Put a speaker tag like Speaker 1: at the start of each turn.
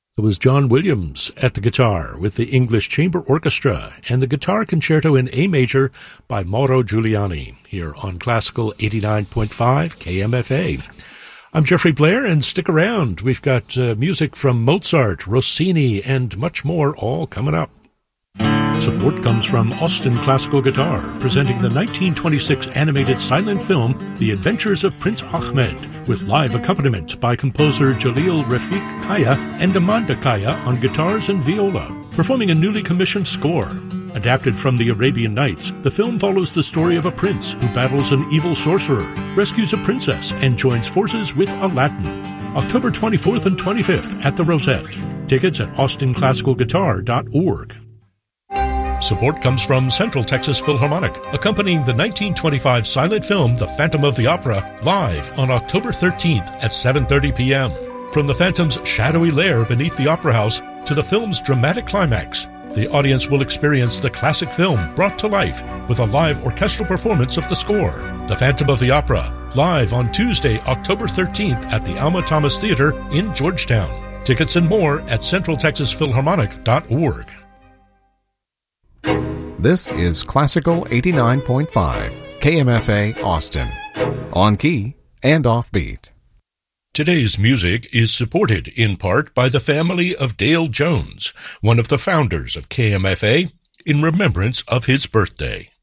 Speaker 1: It was John Williams at the guitar with the English Chamber Orchestra and the Guitar Concerto in A Major by Mauro Giuliani here on Classical 89.5 KMFA. I'm Jeffrey Blair, and stick around. We've got music from Mozart, Rossini, and much more all coming up. Support comes from Austin Classical Guitar, presenting the 1926 animated silent film The Adventures of Prince Ahmed, with live accompaniment by composer Jalil Rafiq Kaya and Amanda Kaya on guitars and viola, performing a newly commissioned score. Adapted from the Arabian Nights, the film follows the story of a prince who battles an evil sorcerer, rescues a princess, and joins forces with Aladdin. October 24th and 25th at the Rosette. Tickets at austinclassicalguitar.org. Support comes from Central Texas Philharmonic, accompanying the 1925 silent film The Phantom of the Opera, live on October 13th at 7:30 p.m. From the Phantom's shadowy lair beneath the Opera House to the film's dramatic climax, the audience will experience the classic film brought to life with a live orchestral performance of the score. The Phantom of the Opera, live on Tuesday, October 13th at the Alma Thomas Theater in Georgetown. Tickets and more at centraltexasphilharmonic.org.
Speaker 2: This is Classical 89.5, KMFA Austin, on key and offbeat.
Speaker 1: Today's music is supported in part by the family of Dale Jones, one of the founders of KMFA, in remembrance of his birthday.